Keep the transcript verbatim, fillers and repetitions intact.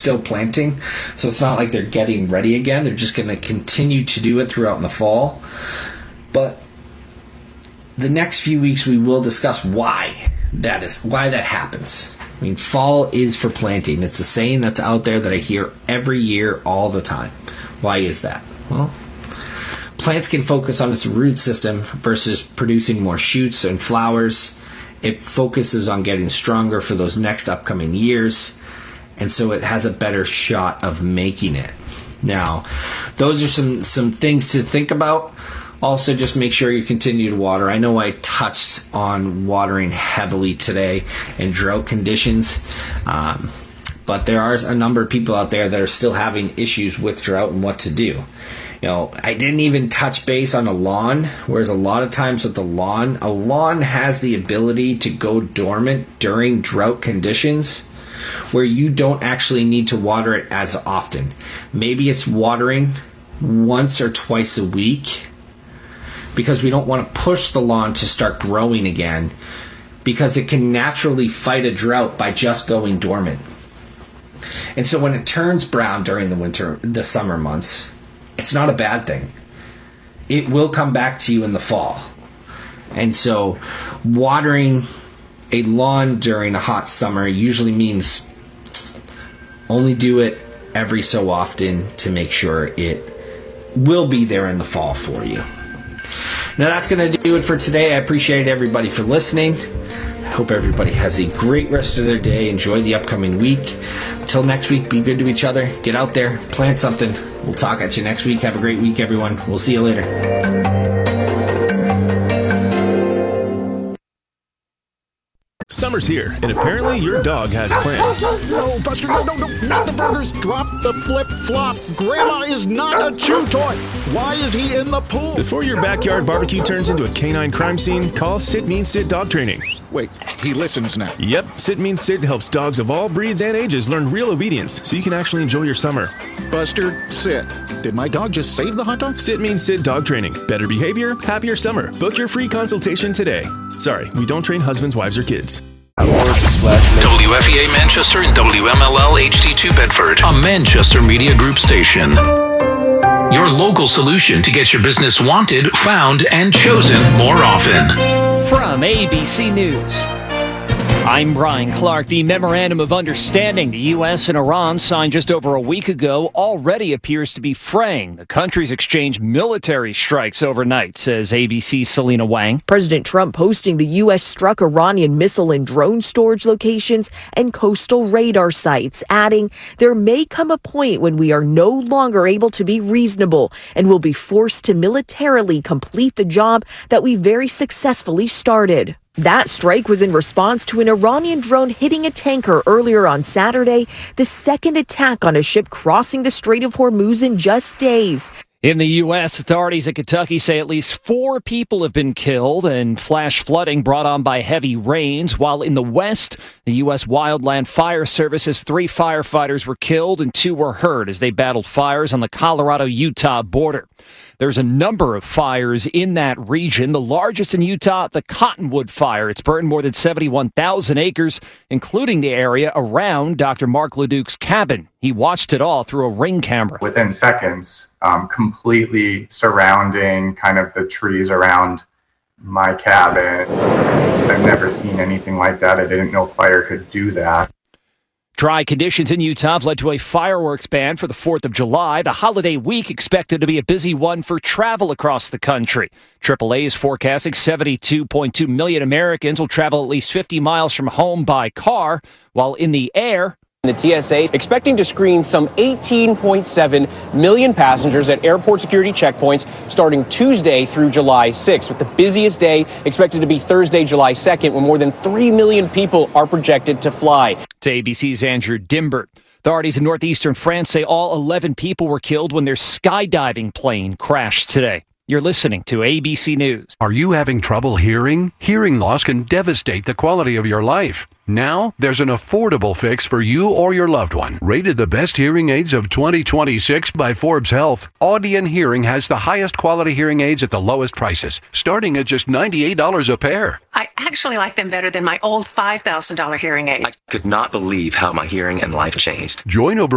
still planting. So it's not like they're getting ready again. They're just going to continue to do it throughout in the fall. But the next few weeks we will discuss why that is, why that happens. I mean, fall is for planting. It's a saying that's out there that I hear every year all the time. Why is that? Well, plants can focus on its root system versus producing more shoots and flowers. It focuses on getting stronger for those next upcoming years, and so it has a better shot of making it. Now, those are some, some things to think about. Also, just make sure you continue to water. I know I touched on watering heavily today in drought conditions, um, but there are a number of people out there that are still having issues with drought and what to do. You know, I didn't even touch base on a lawn, whereas a lot of times with the lawn, a lawn has the ability to go dormant during drought conditions where you don't actually need to water it as often. Maybe it's watering once or twice a week, because we don't want to push the lawn to start growing again, because it can naturally fight a drought by just going dormant. And so when it turns brown during the winter, the summer months, it's not a bad thing. It will come back to you in the fall. And so watering a lawn during a hot summer usually means only do it every so often to make sure it will be there in the fall for you. Now that's going to do it for today. I appreciate everybody for listening. I hope everybody has a great rest of their day. Enjoy the upcoming week. Until next week, be good to each other. Get out there, plant something. We'll talk at you next week. Have a great week, everyone. We'll see you later. Summer's here, and apparently your dog has plans. No, Buster, no, no, no, not the burgers. Drop the flip-flop. Grandma is not a chew toy. Why is he in the pool? Before your backyard barbecue turns into a canine crime scene, call Sit Means Sit Dog Training. Wait, he listens now. Yep, Sit Means Sit helps dogs of all breeds and ages learn real obedience so you can actually enjoy your summer. Buster, sit. Did my dog just save the hot dog? Sit Means Sit Dog Training. Better behavior, happier summer. Book your free consultation today. Sorry, we don't train husbands, wives, or kids. W F E A Manchester and W M L L H D two Bedford, a Manchester Media Group station. Your local solution to get your business wanted, found, and chosen more often. From A B C News, I'm Brian Clark. The Memorandum of Understanding the U S and Iran signed just over a week ago already appears to be fraying. The countries exchanged military strikes overnight, says A B C's Selena Wang. President Trump posting the U S struck Iranian missile and drone storage locations and coastal radar sites, adding, there may come a point when we are no longer able to be reasonable and will be forced to militarily complete the job that we very successfully started. That strike was in response to an Iranian drone hitting a tanker earlier on Saturday, the second attack on a ship crossing the Strait of Hormuz in just days. In the U S, authorities in Kentucky say at least four people have been killed in flash flooding brought on by heavy rains, while in the West, the U S Wildland Fire Service says three firefighters were killed and two were hurt as they battled fires on the Colorado-Utah border. There's a number of fires in that region. The largest in Utah, the Cottonwood Fire. It's burned more than seventy-one thousand acres, including the area around Doctor Mark LeDuc's cabin. He watched it all through a Ring camera. Within seconds, um, completely surrounding kind of the trees around my cabin. I've never seen anything like that. I didn't know fire could do that. Dry conditions in Utah have led to a fireworks ban for the fourth of July. The holiday week expected to be a busy one for travel across the country. triple A is forecasting seventy-two point two million Americans will travel at least fifty miles from home by car, while in the air, the T S A expecting to screen some eighteen point seven million passengers at airport security checkpoints starting Tuesday through July sixth, with the busiest day expected to be Thursday, July second, when more than three million people are projected to fly. To A B C's Andrew Dimbert. Authorities in northeastern France say all eleven people were killed when their skydiving plane crashed today. You're listening to A B C News. Are you having trouble hearing? Hearing loss can devastate the quality of your life. Now, there's an affordable fix for you or your loved one. Rated the best hearing aids of twenty twenty-six by Forbes Health, Audien Hearing has the highest quality hearing aids at the lowest prices, starting at just ninety-eight dollars a pair. I actually like them better than my old five thousand dollars hearing aid. I could not believe how my hearing and life changed. Join over